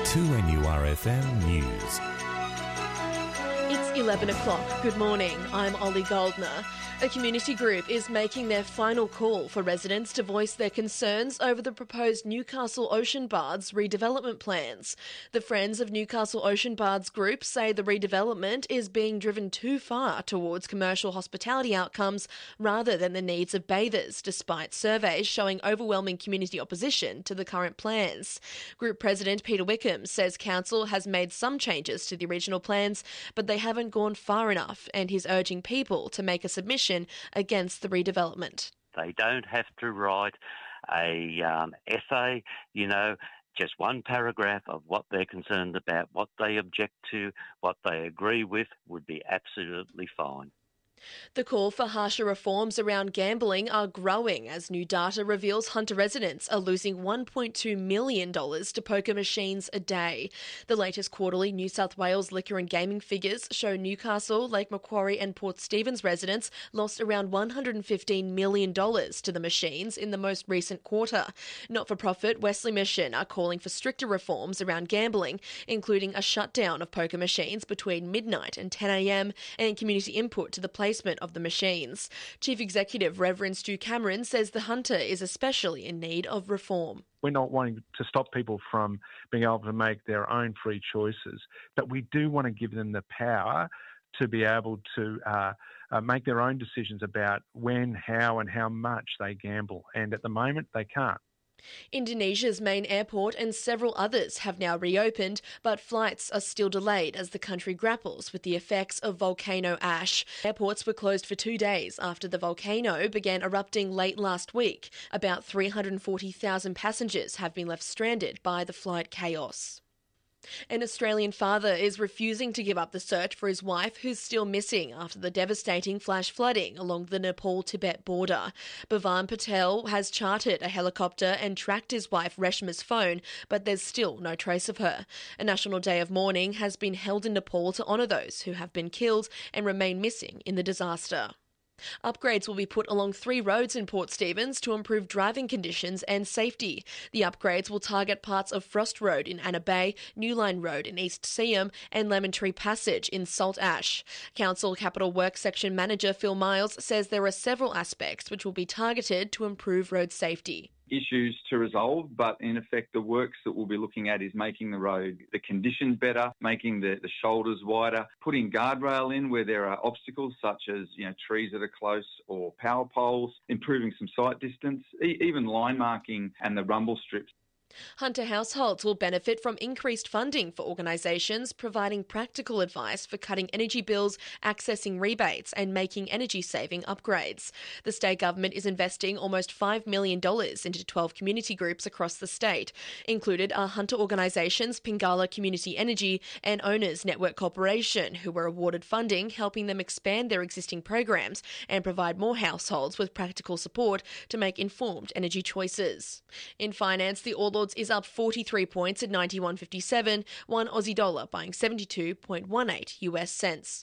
2NURFM News. It's 11 o'clock. Good morning. I'm Ollie Goldner. A community group is making their final call for residents to voice their concerns over the proposed Newcastle Ocean Bards redevelopment plans. The Friends of Newcastle Ocean Bards group say the redevelopment is being driven too far towards commercial hospitality outcomes rather than the needs of bathers, despite surveys showing overwhelming community opposition to the current plans. Group President Peter Wickham says council has made some changes to the original plans, but they haven't gone far enough, and he's urging people to make a submission against the redevelopment. They don't have to write a essay, just one paragraph of what they're concerned about, what they object to, what they agree with would be absolutely fine. The call for harsher reforms around gambling are growing as new data reveals Hunter residents are losing $1.2 million to poker machines a day. The latest quarterly New South Wales liquor and gaming figures show Newcastle, Lake Macquarie and Port Stephens residents lost around $115 million to the machines in the most recent quarter. Not-for-profit Wesley Mission are calling for stricter reforms around gambling, including a shutdown of poker machines between midnight and 10 a.m. and community input to the placement of the machines. Chief Executive Reverend Stu Cameron says the Hunter is especially in need of reform. We're not wanting to stop people from being able to make their own free choices, but we do want to give them the power to be able to make their own decisions about when, how and how much they gamble. And at the moment, they can't. Indonesia's main airport and several others have now reopened, but flights are still delayed as the country grapples with the effects of volcano ash. Airports were closed for 2 days after the volcano began erupting late last week. About 340,000 passengers have been left stranded by the flight chaos. An Australian father is refusing to give up the search for his wife, who's still missing after the devastating flash flooding along the Nepal-Tibet border. Bhavan Patel has chartered a helicopter and tracked his wife Reshma's phone, but there's still no trace of her. A national day of mourning has been held in Nepal to honour those who have been killed and remain missing in the disaster. Upgrades will be put along 3 roads in Port Stephens to improve driving conditions and safety. The upgrades will target parts of Frost Road in Anna Bay, New Line Road in East Seaham and Lemon Tree Passage in Salt Ash. Council Capital Works Section Manager Phil Miles says there are several aspects which will be targeted to improve road safety. Issues to resolve, but in effect the works that we'll be looking at is making the road, the conditions better, making the shoulders wider, putting guardrail in where there are obstacles such as trees that are close or power poles, improving some sight distance, even line marking and the rumble strips. Hunter households will benefit from increased funding for organisations providing practical advice for cutting energy bills, accessing rebates and making energy-saving upgrades. The state government is investing almost $5 million into 12 community groups across the state. Included are Hunter organisations Pingala Community Energy and Owners Network Corporation, who were awarded funding, helping them expand their existing programs and provide more households with practical support to make informed energy choices. In finance, the All Lords is up 43 points at 91.57, one Aussie dollar buying 72.18 US cents.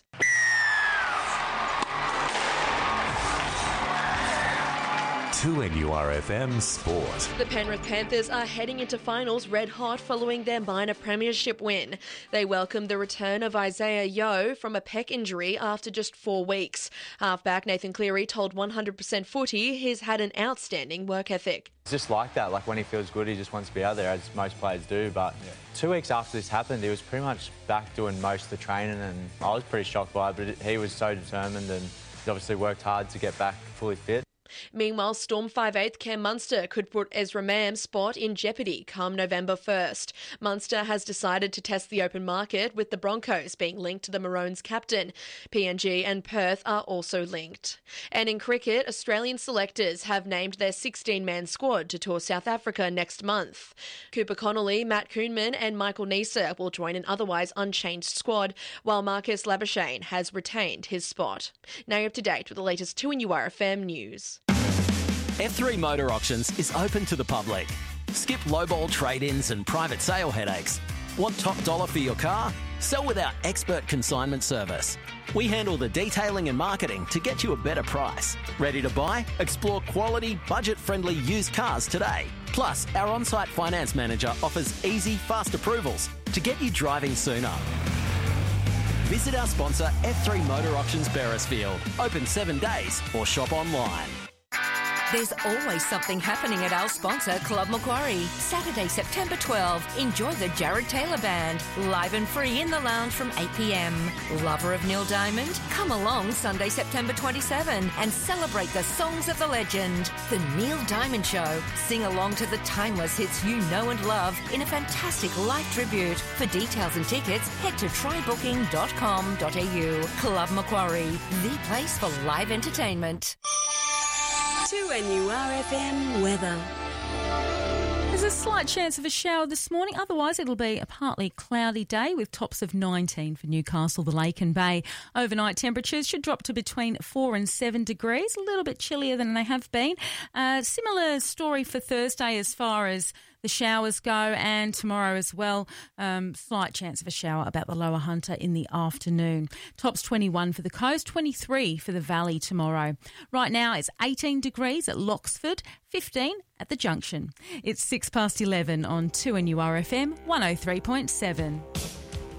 To NURFM Sport. The Penrith Panthers are heading into finals red hot following their minor premiership win. They welcomed the return of Isaiah Yeo from a pec injury after just 4 weeks. Halfback Nathan Cleary told 100% Footy he's had an outstanding work ethic. It's just like that, like when he feels good he just wants to be out there, as most players do, but 2 weeks after this happened he was pretty much back doing most of the training and I was pretty shocked by it, but he was so determined and he obviously worked hard to get back fully fit. Meanwhile, Storm 5/8 Cam Munster could put Ezra Mam's spot in jeopardy come November 1st. Munster has decided to test the open market, with the Broncos being linked to the Maroons' captain. PNG and Perth are also linked. And in cricket, Australian selectors have named their 16-man squad to tour South Africa next month. Cooper Connolly, Matt Koonman and Michael Neser will join an otherwise unchanged squad, while Marcus Labuschagne has retained his spot. Now you're up to date with the latest 2NURFM news. F3 Motor Auctions is open to the public. Skip lowball trade-ins and private sale headaches. Want top dollar for your car? Sell with our expert consignment service. We handle the detailing and marketing to get you a better price. Ready to buy? Explore quality, budget-friendly used cars today. Plus, our on-site finance manager offers easy, fast approvals to get you driving sooner. Visit our sponsor F3 Motor Auctions Beresfield. Open 7 days or shop online. There's always something happening at our sponsor, Club Macquarie. Saturday, September 12. Enjoy the Jared Taylor Band, live and free in the lounge from 8 p.m. Lover of Neil Diamond? Come along Sunday, September 27 and celebrate the songs of the legend. The Neil Diamond Show. Sing along to the timeless hits you know and love in a fantastic live tribute. For details and tickets, head to trybooking.com.au. Club Macquarie, the place for live entertainment. 2NURFM weather. There's a slight chance of a shower this morning. Otherwise, it'll be a partly cloudy day with tops of 19 for Newcastle, the Lake and Bay. Overnight temperatures should drop to between 4 and 7 degrees, a little bit chillier than they have been. Similar story for Thursday as far as the showers go, and tomorrow as well. Slight chance of a shower about the Lower Hunter in the afternoon. Tops 21 for the coast, 23 for the valley tomorrow. Right now it's 18 degrees at Loxford, 15 at the Junction. It's 11:06 on 2NURFM 103.7.